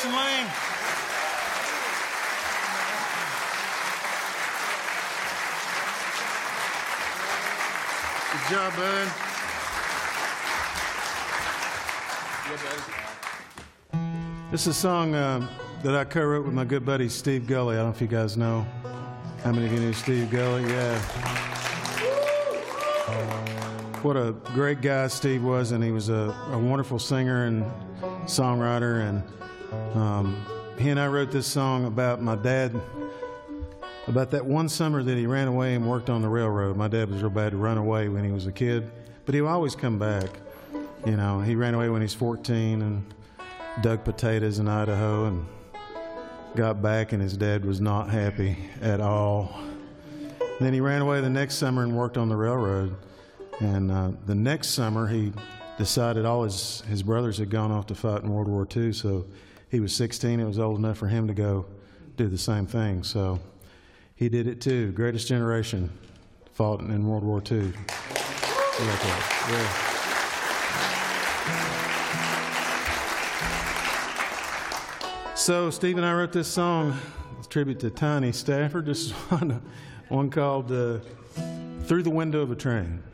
Jackson Lane. Good job, bud. This is a song that I co-wrote with my good buddy Steve Gully. I don't know if you guys know. How many of you knew Steve Gully? Yeah. What a great guy Steve was, and he was a wonderful singer and songwriter. And he and I wrote this song about my dad, about that one summer that he ran away and worked on the railroad. My dad was real bad to run away when he was a kid, but he would always come back. You know, he ran away when he was 14 and dug potatoes in Idaho and got back, and his dad was not happy at all. And then he ran away the next summer and worked on the railroad. And the next summer, he decided all his brothers had gone off to fight in World War II, so he was 16. It was old enough for him to go do the same thing. So he did it too. Greatest Generation fought in World War II. Yeah. So Steve and I wrote this song, it's a tribute to Tiny Stafford. This is one called Through the Window of a Train.